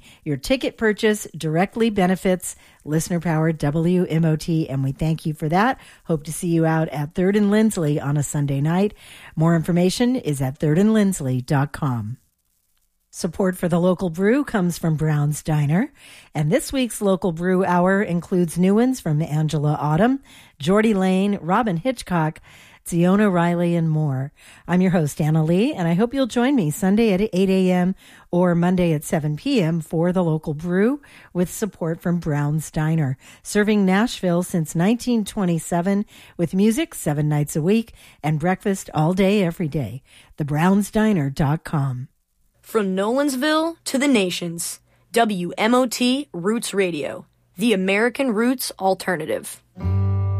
Your ticket purchase directly benefits listener-powered WMOT, and we thank you for that. Hope to see you out at 3rd and Lindsley on a Sunday night. More information is at thirdandlindsley.com. Support for the local brew comes from Brown's Diner, and this week's local brew hour includes new ones from Angela Autumn, Jordy Lane, Robin Hitchcock, Ziona Riley, and more. I'm your host, Anna Lee, and I hope you'll join me Sunday at 8 a.m. or Monday at 7 p.m. for the local brew with support from Brown's Diner, serving Nashville since 1927 with music 7 nights a week and breakfast all day, every day. TheBrownsDiner.com. From Nolensville to the nations, WMOT Roots Radio, the American Roots Alternative.